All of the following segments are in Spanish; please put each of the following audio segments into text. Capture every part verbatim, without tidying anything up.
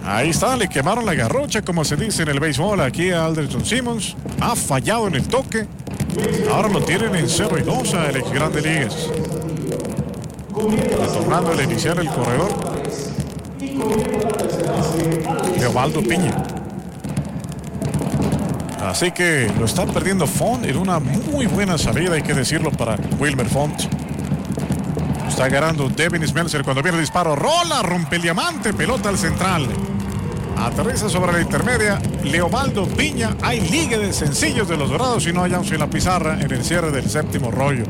Ahí está, le quemaron la garrocha, como se dice en el béisbol, aquí a Andrelton Simmons. Ha fallado en el toque. Ahora lo tienen en cero y dos a el ex Grandes Ligas. Retornando el iniciar el corredor. Leobaldo Piña. Así que lo está perdiendo Font en una muy buena salida, hay que decirlo, para Wilmer Font. Está ganando Devin Smeltzer cuando viene el disparo. Rola, rompe el diamante, pelota al central. Aterriza sobre la intermedia. Leobaldo Piña. Hay liga de sencillos de los Dorados y no hay outs en la pizarra en el cierre del séptimo rollo.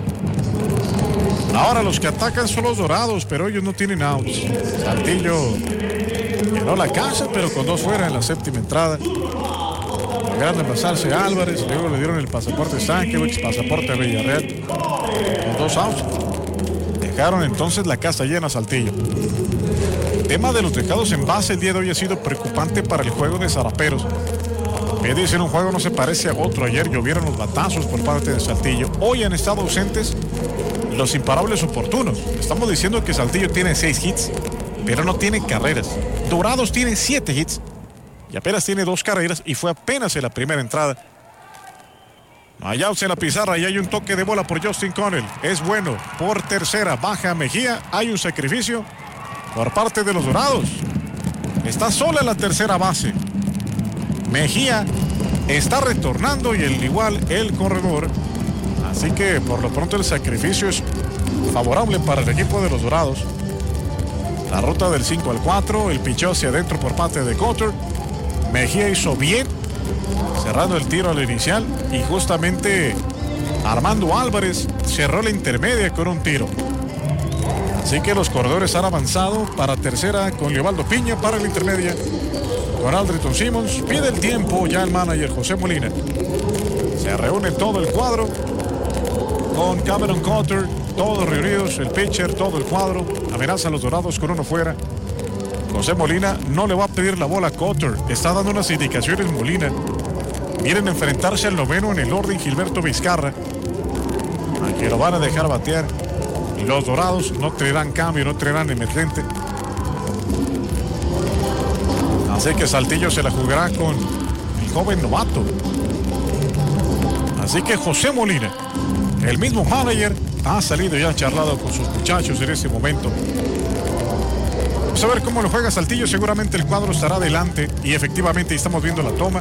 Ahora los que atacan son los Dorados, pero ellos no tienen outs. Saltillo llenó la casa, pero con dos fuera en la séptima entrada. Lograron pasarse a Álvarez, luego le dieron el pasaporte a Stankiewicz, pasaporte a Villarreal. Con dos outs. Dejaron entonces la casa llena a Saltillo. El tema de los dejados en base el día de hoy ha sido preocupante para el juego de Zaraperos. Me dicen, un juego no se parece a otro. Ayer llovieron los batazos por parte de Saltillo. Hoy han estado ausentes los imparables oportunos. Estamos diciendo que Saltillo tiene seis hits, pero no tiene carreras. Dorados tiene siete hits y apenas tiene dos carreras, y fue apenas en la primera entrada. Hay outs en la pizarra y hay un toque de bola por Justin Connell. Es bueno. Por tercera baja Mejía. Hay un sacrificio por parte de los Dorados. Está sola la tercera base. Mejía está retornando y el igual el corredor. Así que por lo pronto el sacrificio es favorable para el equipo de los Dorados. La ruta del cinco al cuatro. El picheo hacia adentro por parte de Cotter. Mejía hizo bien cerrando el tiro al inicial, y justamente Armando Álvarez cerró la intermedia con un tiro. Así que los corredores han avanzado para tercera con Leobaldo Piña, para la intermedia con Andrelton Simmons. Pide el tiempo ya el manager José Molina. Se reúne todo el cuadro con Cameron Cotter, todos reunidos, el pitcher, todo el cuadro. Amenaza a los Dorados con uno fuera. José Molina no le va a pedir la bola a Cotter, está dando unas indicaciones Molina. Vienen a enfrentarse al noveno en el orden Gilberto Vizcarra, a que lo van a dejar batear. Los Dorados no traerán cambio, no traerán emergente. Así que Saltillo se la jugará con el joven novato. Así que José Molina, el mismo manager, ha salido y ha charlado con sus muchachos en ese momento. Vamos a ver cómo lo juega Saltillo. Seguramente el cuadro estará adelante y efectivamente estamos viendo la toma.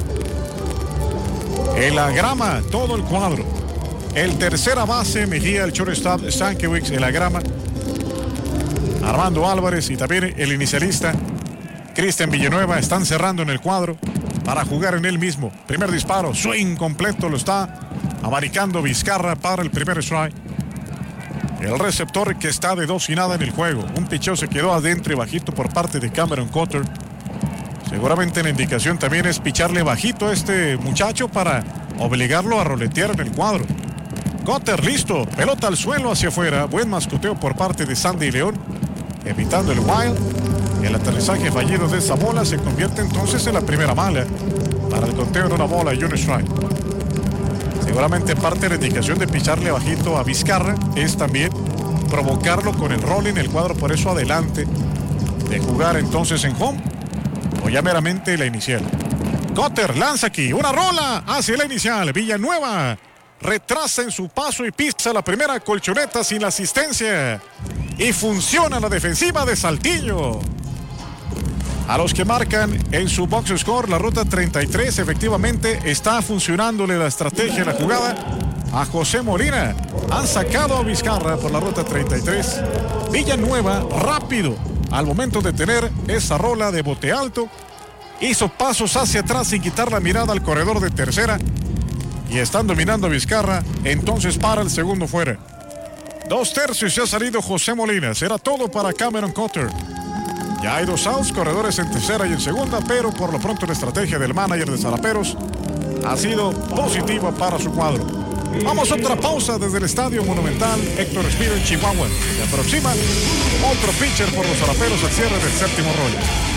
En la grama, todo el cuadro. El tercera base, Mejía, el shortstop, Stankiewicz en la grama. Armando Álvarez y también el inicialista, Cristian Villanueva, están cerrando en el cuadro para jugar en él mismo. Primer disparo, swing completo, lo está abaricando Vizcarra para el primer strike. El receptor que está de dos y nada en el juego. Un picheo se quedó adentro y bajito por parte de Cameron Cotter. Seguramente la indicación también es picharle bajito a este muchacho para obligarlo a roletear en el cuadro. Cotter listo, pelota al suelo hacia afuera. Buen mascoteo por parte de Sandy León, evitando el wild. El aterrizaje fallido de esa bola se convierte entonces en la primera mala para el conteo de una bola y un strike. Seguramente parte de la indicación de picharle bajito a Vizcarra es también provocarlo con el rolling, el cuadro por eso adelante de jugar entonces en home, o ya meramente la inicial. Cotter lanza aquí, una rola hacia la inicial. Villanueva retrasa en su paso y pisa la primera colchoneta sin la asistencia. Y funciona la defensiva de Saltillo. A los que marcan en su box score la ruta treinta y tres, efectivamente está funcionándole la estrategia, la jugada a José Molina. Han sacado a Vizcarra por la ruta treinta y tres. Villanueva rápido al momento de tener esa rola de bote alto. Hizo pasos hacia atrás sin quitar la mirada al corredor de tercera. Y están dominando a Vizcarra, entonces para el segundo fuera. Dos tercios y ha salido José Molina. Será todo para Cameron Cotter. Ya hay dos outs, corredores en tercera y en segunda, pero por lo pronto la estrategia del manager de Zaraperos ha sido positiva para su cuadro. Vamos a otra pausa desde el Estadio Monumental Héctor Espino en Chihuahua. Se aproxima otro pitcher por los Zaraperos al cierre del séptimo rollo.